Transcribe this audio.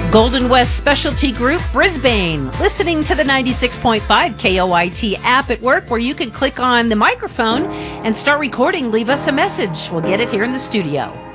Golden West Specialty Group, Brisbane. Listening to the 96.5 KOIT app at work, where you can click on the microphone and start recording. Leave us a message. We'll get it here in the studio.